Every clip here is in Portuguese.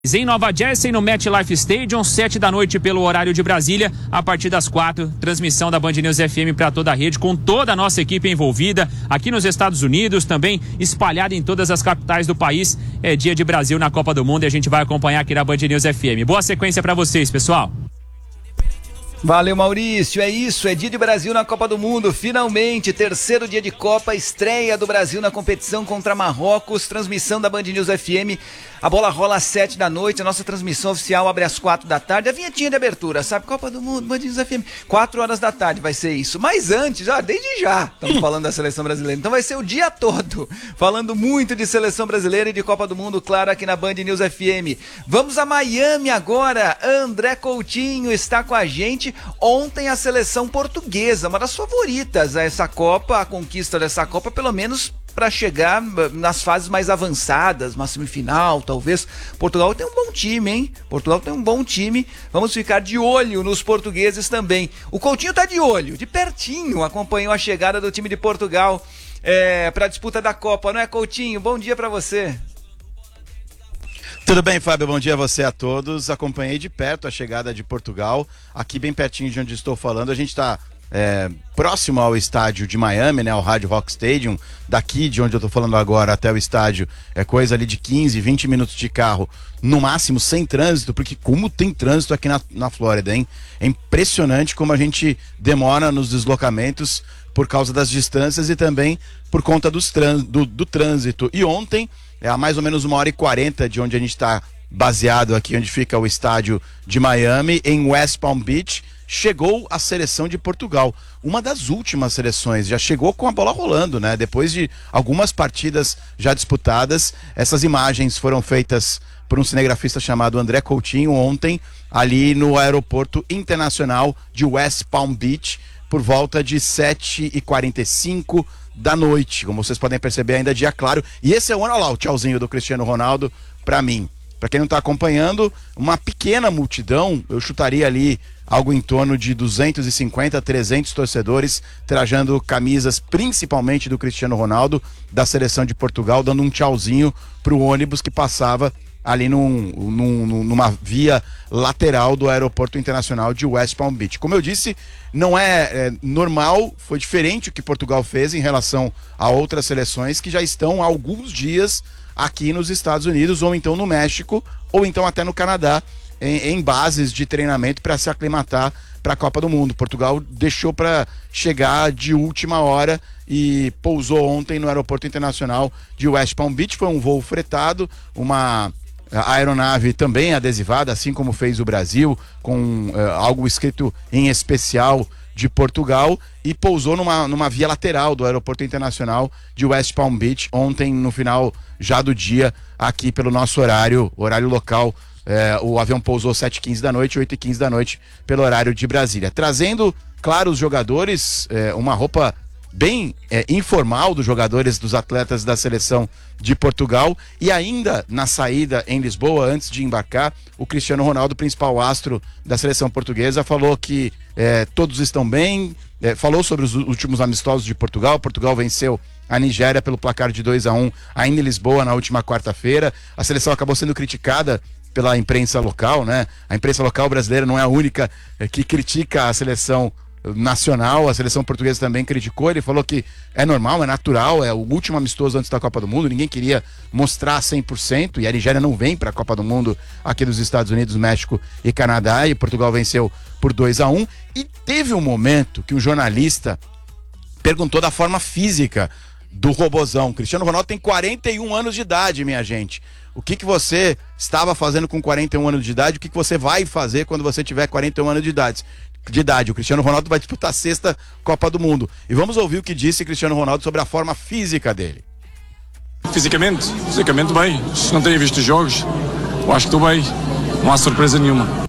Em Nova Jersey, no MetLife Stadium, 7 da noite pelo horário de Brasília, a partir das 4, transmissão da Band News FM para toda a rede, com toda a nossa equipe envolvida, aqui nos Estados Unidos, também espalhada em todas as capitais do país. É dia de Brasil na Copa do Mundo e a gente vai acompanhar aqui na Band News FM. Boa sequência para vocês, pessoal. Valeu, Maurício, é isso, é dia de Brasil na Copa do Mundo, finalmente, terceiro dia de Copa, estreia do Brasil na competição contra Marrocos, transmissão da Band News FM, a bola rola às 7 da noite, a nossa transmissão oficial abre às 4 da tarde, a vinhetinha de abertura, sabe, Copa do Mundo, Band News FM, 4 horas da tarde vai ser isso, mas antes, desde já, estamos falando da seleção brasileira, então vai ser o dia todo, falando muito de seleção brasileira e de Copa do Mundo, claro, aqui na Band News FM. Vamos a Miami agora, André Coutinho está com a gente. Ontem a seleção portuguesa, uma das favoritas a essa Copa, a conquista dessa Copa, pelo menos para chegar nas fases mais avançadas, uma semifinal, talvez. Portugal tem um bom time, hein? Portugal tem um bom time. Vamos ficar de olho nos portugueses também. O Coutinho tá de olho, de pertinho, acompanhou a chegada do time de Portugal para a disputa da Copa, não é, Coutinho? Bom dia para você. Tudo bem, Fábio? Bom dia a você, a todos. Acompanhei de perto a chegada de Portugal, aqui bem pertinho de onde estou falando. A gente está próximo ao estádio de Miami, né, ao Hard Rock Stadium. Daqui de onde eu estou falando agora até o estádio é coisa ali de 15, 20 minutos de carro, no máximo, sem trânsito, porque como tem trânsito aqui na Flórida, hein? É impressionante como a gente demora nos deslocamentos por causa das distâncias e também por conta do trânsito. E ontem, a mais ou menos 1h40 de onde a gente está baseado aqui, onde fica o estádio de Miami, em West Palm Beach, chegou a seleção de Portugal. Uma das últimas seleções, já chegou com a bola rolando, né? Depois de algumas partidas já disputadas, essas imagens foram feitas por um cinegrafista chamado André Coutinho ontem, ali no aeroporto internacional de West Palm Beach, por volta de 7h45 da noite, como vocês podem perceber, ainda é dia claro. E esse é olha lá, o tchauzinho do Cristiano Ronaldo para mim. Para quem não está acompanhando, uma pequena multidão, eu chutaria ali algo em torno de 250, 300 torcedores, trajando camisas principalmente do Cristiano Ronaldo, da seleção de Portugal, dando um tchauzinho para o ônibus que passava ali numa via lateral do aeroporto internacional de West Palm Beach. Como eu disse, não é normal, foi diferente o que Portugal fez em relação a outras seleções que já estão há alguns dias aqui nos Estados Unidos, ou então no México, ou então até no Canadá, em bases de treinamento para se aclimatar para a Copa do Mundo. Portugal deixou para chegar de última hora e pousou ontem no aeroporto internacional de West Palm Beach. Foi um voo fretado, uma aeronave também adesivada, assim como fez o Brasil, com algo escrito em especial de Portugal, e pousou numa via lateral do aeroporto internacional de West Palm Beach ontem, no final já do dia, aqui pelo nosso horário local. O avião pousou 7h15 da noite, 8h15 da noite, pelo horário de Brasília. Trazendo, claro, os jogadores, uma roupa bem informal dos jogadores, dos atletas da seleção de Portugal. E ainda na saída em Lisboa, antes de embarcar, o Cristiano Ronaldo, principal astro da seleção portuguesa, falou que todos estão bem, falou sobre os últimos amistosos de Portugal. Portugal venceu a Nigéria pelo placar de 2-1 ainda em Lisboa na última quarta-feira. A seleção acabou sendo criticada pela imprensa local, né? A imprensa local brasileira não é a única que critica a seleção nacional, a seleção portuguesa também criticou. Ele falou que é normal, é natural, é o último amistoso antes da Copa do Mundo, ninguém queria mostrar 100%, e a Nigéria não vem para a Copa do Mundo aqui dos Estados Unidos, México e Canadá, e Portugal venceu por 2-1. E teve um momento que um jornalista perguntou da forma física do robozão. Cristiano Ronaldo tem 41 anos de idade, minha gente. O que você estava fazendo com 41 anos de idade? O que você vai fazer quando você tiver 41 anos de idade? O Cristiano Ronaldo vai disputar a 6ª Copa do Mundo. E vamos ouvir o que disse Cristiano Ronaldo sobre a forma física dele. Fisicamente bem. Se não tenho visto os jogos, eu acho que estou bem. Não há surpresa nenhuma.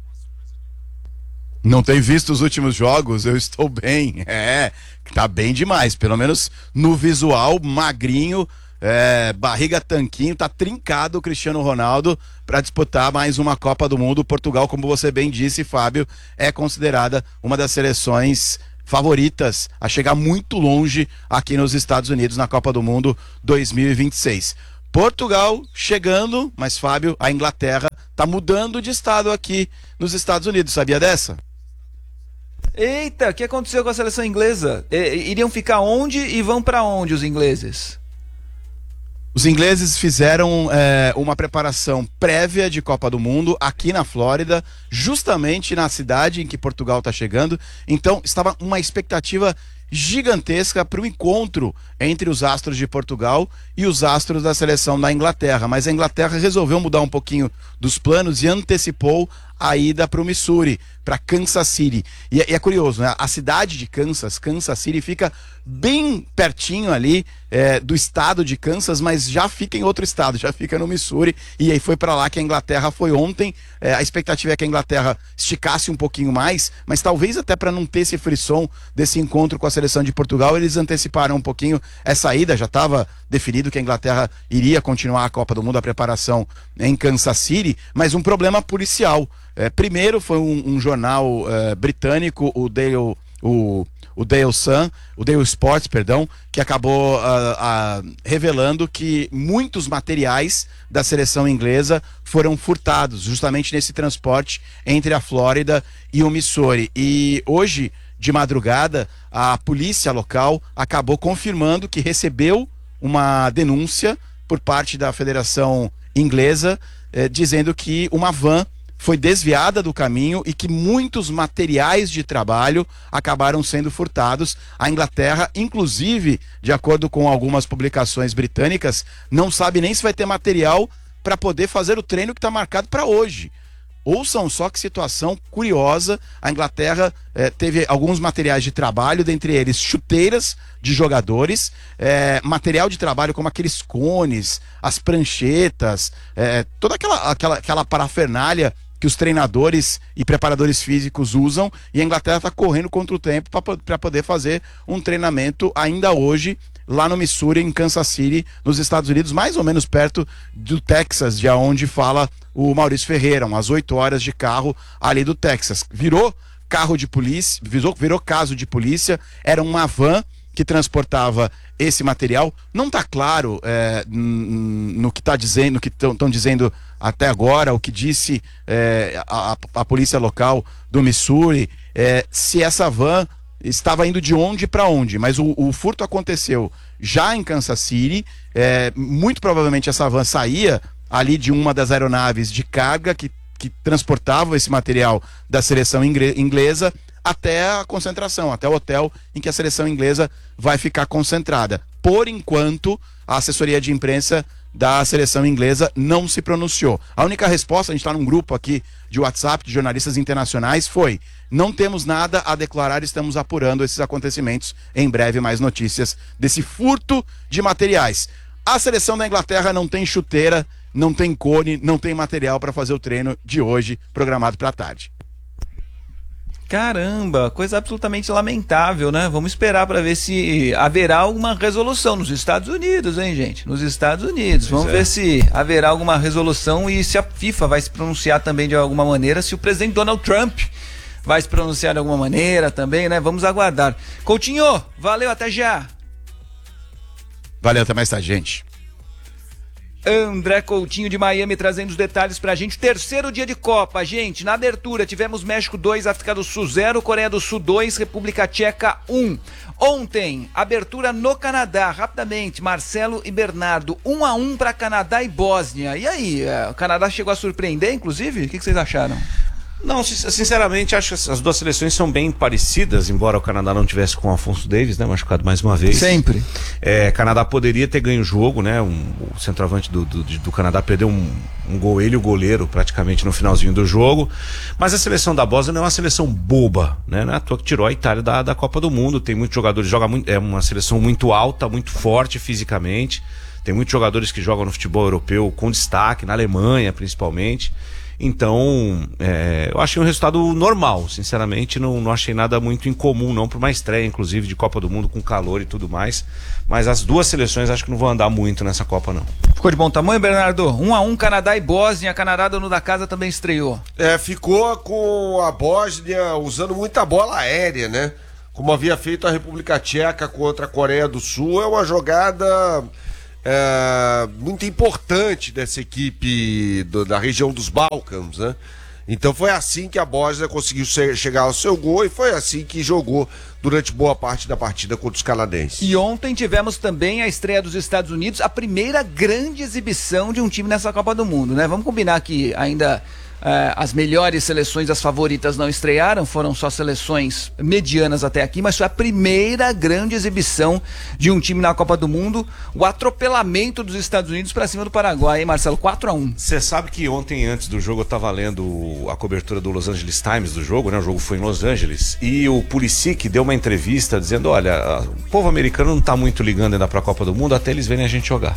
Não tenho visto os últimos jogos, eu estou bem. Tá bem demais, pelo menos no visual, magrinho, barriga tanquinho, tá trincado o Cristiano Ronaldo para disputar mais uma Copa do Mundo. Portugal, como você bem disse, Fábio, é considerada uma das seleções favoritas a chegar muito longe aqui nos Estados Unidos na Copa do Mundo 2026. Portugal chegando, mas Fábio, a Inglaterra tá mudando de estado aqui nos Estados Unidos, sabia dessa? Eita, o que aconteceu com a seleção inglesa? Iriam ficar onde e vão para onde os ingleses? Os ingleses fizeram uma preparação prévia de Copa do Mundo aqui na Flórida, justamente na cidade em que Portugal está chegando. Então, estava uma expectativa gigantesca para o encontro entre os astros de Portugal e os astros da seleção da Inglaterra. Mas a Inglaterra resolveu mudar um pouquinho dos planos e antecipou a ida para o Missouri, para Kansas City. E é curioso, né? A cidade de Kansas City, fica bem pertinho ali do estado de Kansas, mas já fica em outro estado, já fica no Missouri. E aí foi para lá que a Inglaterra foi ontem. A expectativa é que a Inglaterra esticasse um pouquinho mais, mas talvez até para não ter esse frisson desse encontro com a seleção de Portugal, eles anteciparam um pouquinho essa ida. Já estava definido que a Inglaterra iria continuar a Copa do Mundo, a preparação em Kansas City, mas um problema policial. Primeiro foi um jornal britânico, o Daily Sports, que acabou revelando que muitos materiais da seleção inglesa foram furtados, justamente nesse transporte entre a Flórida e o Missouri. E hoje, de madrugada, a polícia local acabou confirmando que recebeu uma denúncia por parte da Federação Inglesa, dizendo que uma van foi desviada do caminho e que muitos materiais de trabalho acabaram sendo furtados. A Inglaterra, inclusive, de acordo com algumas publicações britânicas, não sabe nem se vai ter material para poder fazer o treino que está marcado para hoje. Ouçam só que situação curiosa. A Inglaterra teve alguns materiais de trabalho, dentre eles chuteiras de jogadores, material de trabalho como aqueles cones, as pranchetas, toda aquela parafernália que os treinadores e preparadores físicos usam, e a Inglaterra está correndo contra o tempo para poder fazer um treinamento ainda hoje lá no Missouri, em Kansas City, nos Estados Unidos, mais ou menos perto do Texas, de onde fala o Maurício Ferreira, umas 8 horas de carro ali do Texas. Virou carro de polícia, virou caso de polícia. Era uma van que transportava esse material. Não está claro no que está dizendo, no que estão dizendo até agora, o que disse a polícia local do Missouri, se essa van estava indo de onde para onde, mas o furto aconteceu já em Kansas City. Muito provavelmente essa van saía ali de uma das aeronaves de carga que transportavam esse material da seleção inglesa até a concentração, até o hotel em que a seleção inglesa vai ficar concentrada. Por enquanto, a assessoria de imprensa da seleção inglesa não se pronunciou. A única resposta, a gente está num grupo aqui de WhatsApp de jornalistas internacionais, foi: não temos nada a declarar, estamos apurando esses acontecimentos. Em breve mais notícias desse furto de materiais. A seleção da Inglaterra não tem chuteira, não tem cone, não tem material para fazer o treino de hoje, programado para a tarde. Caramba, coisa absolutamente lamentável, né? Vamos esperar para ver se haverá alguma resolução nos Estados Unidos, hein, gente? Nos Estados Unidos. Vamos ver se haverá alguma resolução e se a FIFA vai se pronunciar também de alguma maneira, se o presidente Donald Trump vai se pronunciar de alguma maneira também, né? Vamos aguardar. Coutinho, valeu, até já. Valeu, até mais tarde, gente. André Coutinho de Miami trazendo os detalhes pra gente. Terceiro dia de Copa, gente. Na abertura tivemos México 2, África do Sul 0, Coreia do Sul 2, República Tcheca 1. Ontem, abertura no Canadá, rapidamente, Marcelo e Bernardo, 1-1 para Canadá e Bósnia. E aí, o Canadá chegou a surpreender, inclusive? O que vocês acharam? Não, sinceramente, acho que as duas seleções são bem parecidas, embora o Canadá não tivesse com o Afonso Davies, né, machucado mais uma vez. Sempre. Canadá poderia ter ganho o jogo, né, o centroavante do Canadá perdeu um gol, ele e o goleiro, praticamente no finalzinho do jogo, mas a seleção da Bósnia não é uma seleção boba, né, não é à toa que tirou a Itália da Copa do Mundo. Tem muitos jogadores, é uma seleção muito alta, muito forte fisicamente, tem muitos jogadores que jogam no futebol europeu com destaque, na Alemanha principalmente. Então, eu achei um resultado normal, sinceramente, não achei nada muito incomum não, por uma estreia, inclusive, de Copa do Mundo com calor e tudo mais, mas as duas seleções acho que não vão andar muito nessa Copa, não. Ficou de bom tamanho, Bernardo? 1-1, Canadá e Bósnia. Canadá, dono da casa, também estreou. Ficou com a Bósnia usando muita bola aérea, né? Como havia feito a República Tcheca contra a Coreia do Sul. É uma jogada muito importante dessa equipe da região dos Balcãs, né? Então foi assim que a Bósnia conseguiu chegar ao seu gol e foi assim que jogou durante boa parte da partida contra os canadenses. E ontem tivemos também a estreia dos Estados Unidos, a primeira grande exibição de um time nessa Copa do Mundo, né? Vamos combinar que ainda as melhores seleções, as favoritas, não estrearam, foram só seleções medianas até aqui, mas foi a primeira grande exibição de um time na Copa do Mundo, o atropelamento dos Estados Unidos para cima do Paraguai, hein, Marcelo? 4-1. Você sabe que ontem, antes do jogo, eu estava lendo a cobertura do Los Angeles Times do jogo, né? O jogo foi em Los Angeles, e o Pulisic deu uma entrevista dizendo, olha, o povo americano não está muito ligando ainda para a Copa do Mundo até eles verem a gente jogar.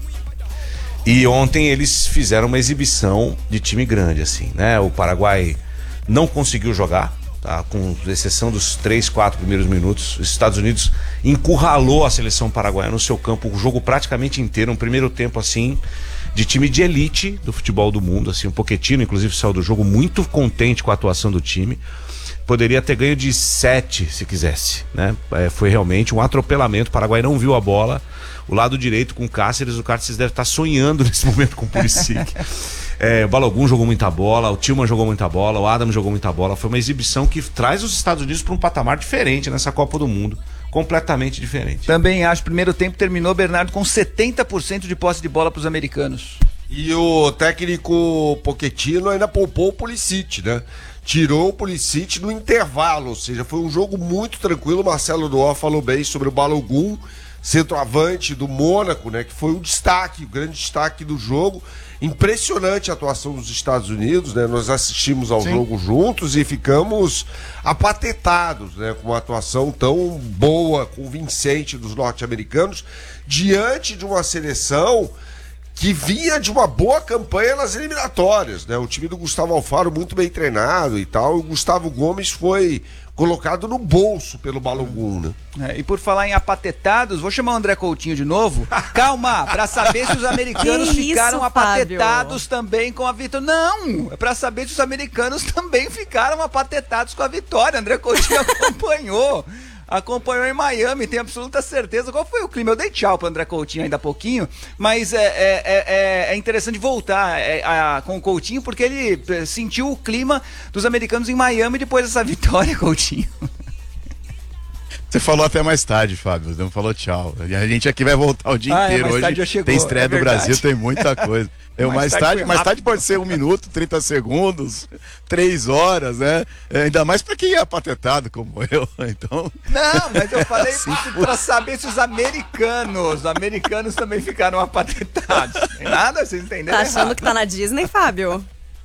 E ontem eles fizeram uma exibição de time grande, assim, né? O Paraguai não conseguiu jogar, tá? Com exceção dos 3, 4 primeiros minutos. Os Estados Unidos encurralou a seleção paraguaia no seu campo, o jogo praticamente inteiro, um primeiro tempo, assim, de time de elite do futebol do mundo, assim. O Pochettino, inclusive, saiu do jogo muito contente com a atuação do time. Poderia ter ganho de 7, se quisesse, né? Foi realmente um atropelamento. O Paraguai não viu a bola. O lado direito com o Cáceres deve estar sonhando nesse momento com o Pulisic. O Balogun jogou muita bola, o Tillman jogou muita bola, o Adams jogou muita bola. Foi uma exibição que traz os Estados Unidos para um patamar diferente nessa Copa do Mundo. Completamente diferente. Também acho. Primeiro tempo terminou, Bernardo, com 70% de posse de bola para os americanos. E o técnico Pochettino ainda poupou o Pulisic, né? Tirou o Pulisic no intervalo, ou seja, foi um jogo muito tranquilo. O Marcelo Duó falou bem sobre o Balogun, centroavante do Mônaco, né? Que foi o destaque, o grande destaque do jogo. Impressionante a atuação dos Estados Unidos, né? Nós assistimos ao jogo juntos e ficamos apatetados, né? Com uma atuação tão boa, convincente dos norte-americanos, diante de uma seleção que vinha de uma boa campanha nas eliminatórias, né? O time do Gustavo Alfaro muito bem treinado e tal, e o Gustavo Gomes foi colocado no bolso pelo Balogun, né? E por falar em apatetados, vou chamar o André Coutinho de novo. Calma, para saber se os americanos ficaram apatetados também com a vitória. Não, é para saber se os americanos também ficaram apatetados com a vitória. André Coutinho acompanhou em Miami, tenho absoluta certeza. Qual foi o clima? Eu dei tchau pro André Coutinho ainda há pouquinho, mas é interessante voltar com o Coutinho, porque ele sentiu o clima dos americanos em Miami depois dessa vitória, Coutinho. Você falou até mais tarde, Fábio, não falou tchau. E a gente aqui vai voltar o dia inteiro hoje. Tem estreia do Brasil, tem muita coisa. Mais tarde pode ser 1 minuto, 30 segundos, 3 horas, né? Ainda mais pra quem é apatetado como eu, então... Não, mas eu falei pra saber se os americanos também ficaram apatetados. Tem nada, vocês entenderam? Tá achando que tá na Disney, Fábio?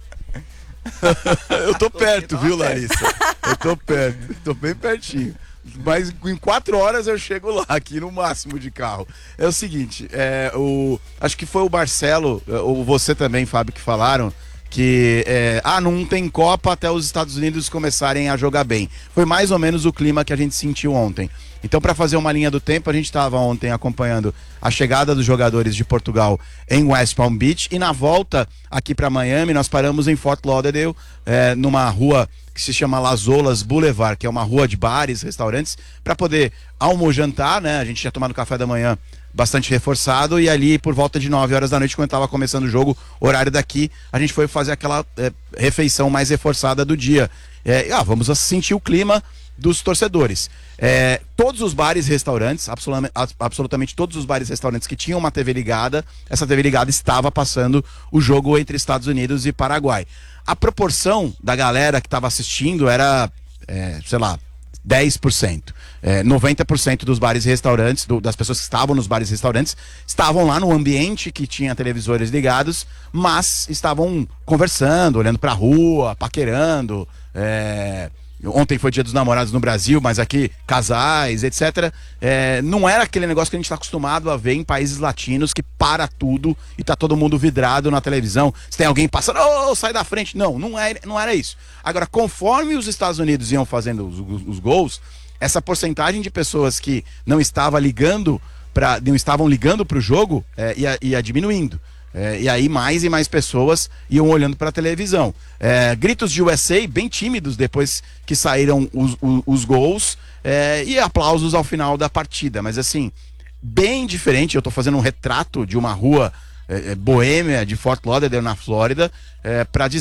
Eu tô perto, viu, Larissa? Eu tô perto, tô bem pertinho. Mas em 4 horas eu chego lá, aqui no máximo de carro. É o seguinte, acho que foi o Marcelo, ou você também, Fábio, que falaram que não tem Copa até os Estados Unidos começarem a jogar bem. Foi mais ou menos o clima que a gente sentiu ontem. Então, para fazer uma linha do tempo, a gente estava ontem acompanhando a chegada dos jogadores de Portugal em West Palm Beach, e na volta aqui para Miami nós paramos em Fort Lauderdale, numa rua que se chama Las Olas Boulevard, que é uma rua de bares, restaurantes, para poder almojantar, né? A gente tinha tomado café da manhã bastante reforçado, e ali por volta de 9 horas da noite, quando estava começando o jogo, horário daqui, a gente foi fazer aquela refeição mais reforçada do dia. Vamos sentir o clima dos torcedores. Todos os bares e restaurantes, absolutamente todos os bares e restaurantes que tinham uma TV ligada, essa TV ligada estava passando o jogo entre Estados Unidos e Paraguai. A proporção da galera que estava assistindo era, 10%. 90% dos bares e restaurantes, das pessoas que estavam nos bares e restaurantes, estavam lá no ambiente que tinha televisores ligados, mas estavam conversando, olhando pra rua, paquerando. Ontem foi Dia dos Namorados no Brasil, mas aqui casais, etc. Não era aquele negócio que a gente está acostumado a ver em países latinos, que para tudo e tá todo mundo vidrado na televisão. Se tem alguém passando, sai da frente. Não era isso. Agora, conforme os Estados Unidos iam fazendo os gols, essa porcentagem de pessoas que não estavam ligando para o jogo ia diminuindo. E aí mais e mais pessoas iam olhando para a televisão. Gritos de USA bem tímidos depois que saíram os gols, e aplausos ao final da partida. Mas assim, bem diferente. Eu tô fazendo um retrato de uma rua boêmia de Fort Lauderdale, na Flórida, para dizer